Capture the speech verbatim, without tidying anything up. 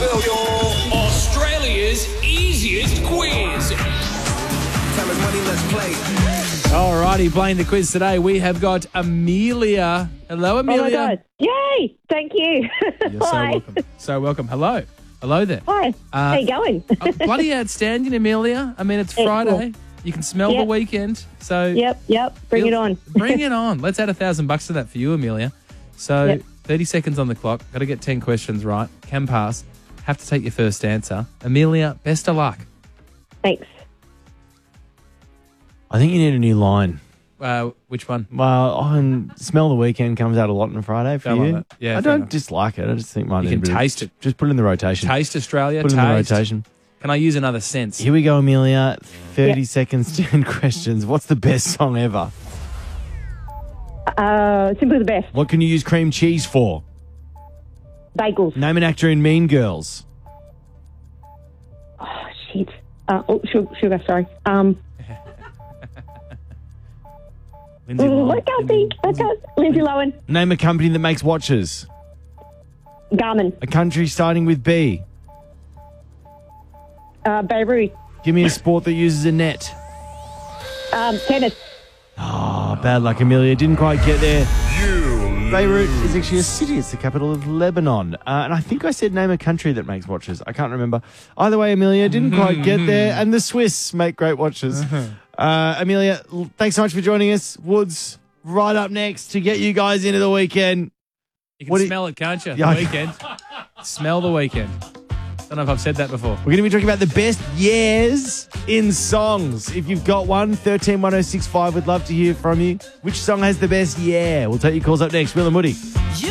Australia's easiest quiz. Tell us money, let's play. Alrighty, playing the quiz today, we have got Amelia. Hello, Amelia. Oh, my God. Yay! Thank you. You're so Hi. welcome. So welcome. Hello. Hello there. Hi. Uh, How you going? uh, bloody outstanding, Amelia. I mean, it's Friday. Excellent. You can smell the Yep. weekend. So Yep, yep. Bring it on. Bring it on. Let's add a thousand bucks to that for you, Amelia. So Yep. thirty seconds on the clock. Got to get ten questions right. Can pass. Have to take your first answer. Amelia, best of luck. Thanks. I think you need a new line. Uh, which one? Well, on Smell the Weekend comes out a lot on Friday for Don't you. like that. Yeah, I fair don't enough. dislike it. I just think mine You need can a bit of- taste it. Just put it in the rotation. Taste Australia. Put it taste. in the rotation. Can I use another sense? Here we go, Amelia. thirty Yep. seconds, ten questions. What's the best song ever? Uh, simply the best. What can you use cream cheese for? Bagels. Name an actor in Mean Girls. Oh, shit. Uh, oh, sugar, sugar, sorry. Um, Lindsay ooh, Lohan. I can't think. I can't. Lindsay Lohan. Name a company that makes watches. Garmin. A country starting with B. Uh, Babe Ruth. Give me a sport that uses a net. Um, tennis. Oh, bad luck, Amelia. Didn't quite get there. Beirut is actually a city. It's the capital of Lebanon. Uh, and I think I said name a country that makes watches. I can't remember. Either way, Amelia didn't quite get there. And the Swiss make great watches. Uh, Amelia, l- thanks so much for joining us. Woods, right up next to get you guys into the weekend. You can What do you- smell it, can't you? The Yeah. weekend. Smell the weekend. Don't know if I've said that before. We're going to be talking about the best years in songs. If you've got one, thirteen one oh six five, we'd love to hear from you. Which song has the best yeah? We'll take your calls up next. Will and Woody.